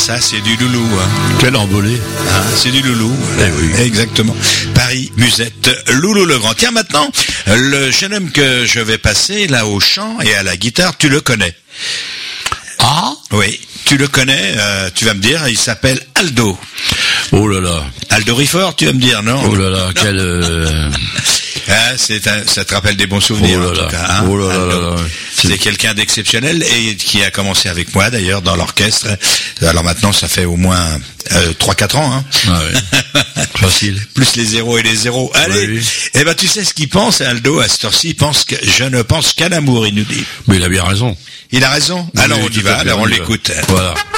Ça, c'est du loulou. Hein. Quel envolé. Ah, c'est du loulou. Oui. Exactement. Paris, Musette, Loulou le Grand. Tiens, maintenant, le jeune homme que je vais passer là au chant et à la guitare, tu le connais. Ah? Oui, tu le connais, tu vas me dire, il s'appelle Aldo. Oh là là. Aldo Rifford, tu vas me dire, non? Oh là là, quel... Ah, ça te rappelle des bons souvenirs, en tout cas. Hein, oh là là là. C'est quelqu'un d'exceptionnel et qui a commencé avec moi, d'ailleurs, dans l'orchestre. Alors maintenant, ça fait au moins 3-4 ans. Hein. Ah ouais. Facile. Plus les zéros et les zéros. Allez, oui. Eh ben, tu sais ce qu'il pense, Aldo, à cette heure-ci. Il pense que je ne pense qu'à l'amour, il nous dit. Mais il a bien raison. Il a raison. Oui, Alors on y tout va, à fait, alors on y va. l'écoute. Voilà.